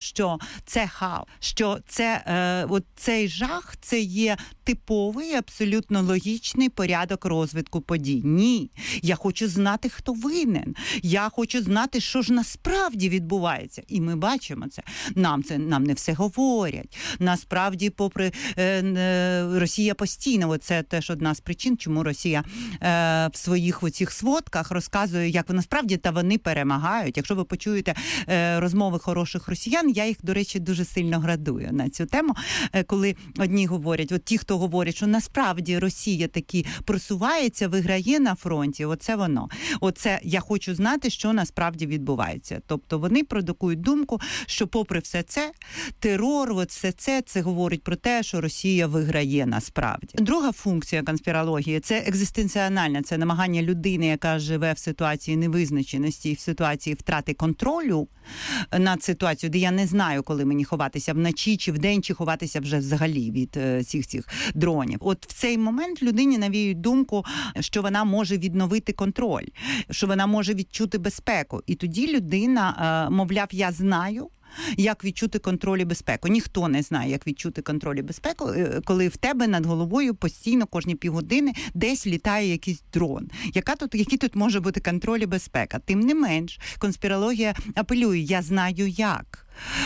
що це хаос, що це, от цей жах, це є типовий, абсолютно логічний порядок розвитку подій. Ні. Я хочу знати, хто винен. Я хочу знати, що ж насправді відбувається. І ми бачимо це. Нам не все говорять. Насправді, попри Росія постійно, це теж одна з причин, чому Росія в своїх оцих сводках розказує, як насправді та вони перемагають. Якщо ви почуєте розмови хороших росіян, я їх, до речі, дуже сильно градую на цю тему, коли одні говорять, от ті, хто говорять, що насправді Росія таки просувається, виграє на фронті, оце воно. Оце я хочу знати, що насправді відбувається. Тобто вони продукують думку, що попри все це, терор, от все це говорить про те, що Росія виграє насправді. Друга функція конспірології – це екзистенціональна, це намагання людини, яка живе в ситуації невизначеності і в ситуації втрати контролю над ситуацією, де я не знаю, коли мені ховатися вночі, чи вдень, чи ховатися вже взагалі від цих дронів. От в цей момент людині навіють думку, що вона може відновити контроль, що вона може відчути безпеку. І тоді людина, мовляв, я знаю, як відчути контроль і безпеку. Ніхто не знає, як відчути контроль і безпеку, коли в тебе над головою постійно кожні півгодини десь літає якийсь дрон. Який тут може бути контроль і безпека? Тим не менш, конспірологія апелює, я знаю як.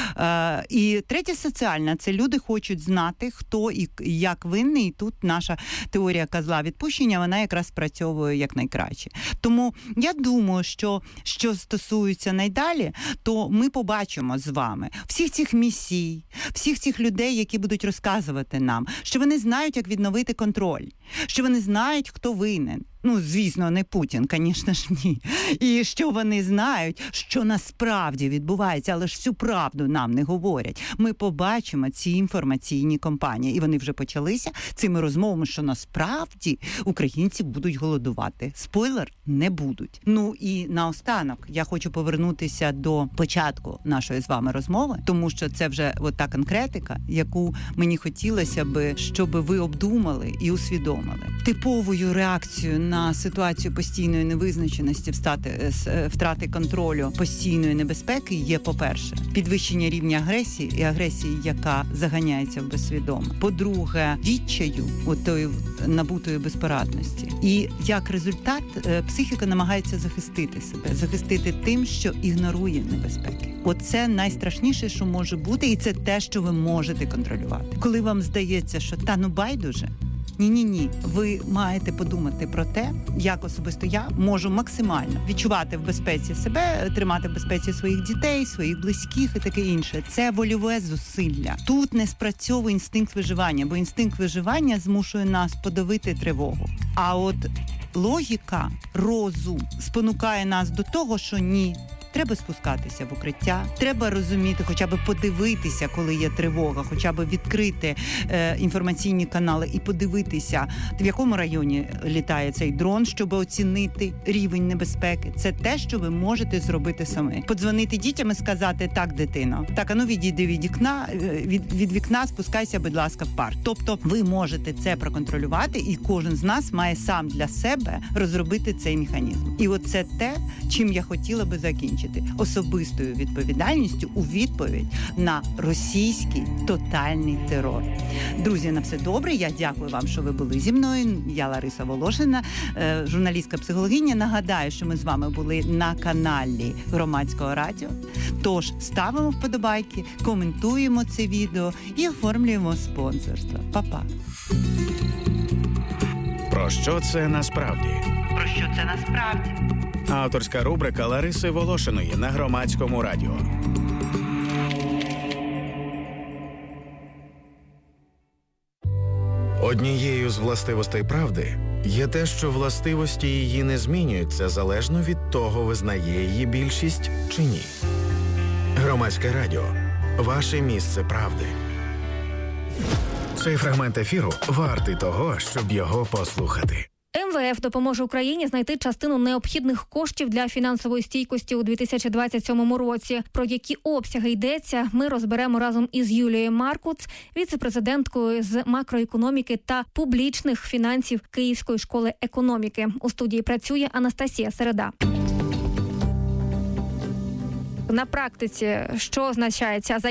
І третє соціальне – це люди хочуть знати, хто і як винний. І тут наша теорія козла відпущення, вона якраз спрацьовує якнайкраще. Тому я думаю, що стосується найдалі, то ми побачимо з вами всіх цих місій, всіх цих людей, які будуть розказувати нам, що вони знають, як відновити контроль, що вони знають, хто винен. Ну, звісно, не Путін, звісно ж, ні. І що вони знають, що насправді відбувається, але ж всю правду нам не говорять. Ми побачимо ці інформаційні кампанії, і вони вже почалися цими розмовами, що насправді українці будуть голодувати. Спойлер, не будуть. Ну і наостанок я хочу повернутися до початку нашої з вами розмови, тому що це вже от та конкретика, яку мені хотілося би, щоб ви обдумали і усвідомили. Типовою реакцією на ситуацію постійної невизначеності, втрати контролю, постійної небезпеки є, по-перше, підвищення рівня агресії і агресії, яка заганяється в безсвідоме. По-друге, відчаю, отої набутої безпорадності. І як результат, психіка намагається захистити себе, захистити тим, що ігнорує небезпеки. Оце найстрашніше, що може бути, і це те, що ви можете контролювати. Коли вам здається, що байдуже, ні. Ви маєте подумати про те, як особисто я можу максимально відчувати в безпеці себе, тримати в безпеці своїх дітей, своїх близьких і таке інше. Це вольове зусилля. Тут не спрацьовує інстинкт виживання, бо інстинкт виживання змушує нас подавити тривогу. А от логіка, розум спонукає нас до того, що ні. Треба спускатися в укриття, треба розуміти, хоча б подивитися, коли є тривога, хоча б відкрити інформаційні канали і подивитися, в якому районі літає цей дрон, щоб оцінити рівень небезпеки. Це те, що ви можете зробити самі. Подзвонити дітям і сказати, так, дитино, так, а ну відійди від вікна, спускайся, будь ласка, в парк. Тобто ви можете це проконтролювати, і кожен з нас має сам для себе розробити цей механізм. І от це те, чим я хотіла би закінчити. Особистою відповідальністю у відповідь на російський тотальний терор. Друзі, на все добре. Я дякую вам, що ви були зі мною. Я Лариса Волошина, журналістка психологиня. Нагадаю, що ми з вами були на каналі Громадського радіо. Тож ставимо вподобайки, коментуємо це відео і оформлюємо спонсорство. Па-па. Про що це насправді? Про що це насправді? Авторська рубрика Лариси Волошиної на Громадському радіо. Однією з властивостей правди є те, що властивості її не змінюються залежно від того, визнає її більшість чи ні. Громадське радіо. Ваше місце правди. Цей фрагмент ефіру вартий того, щоб його послухати. МВФ допоможе Україні знайти частину необхідних коштів для фінансової стійкості у 2027 році. Про які обсяги йдеться, ми розберемо разом із Юлією Маркуц, віце-президенткою з макроекономіки та публічних фінансів Київської школи економіки. У студії працює Анастасія Середа. На практиці, що означає ця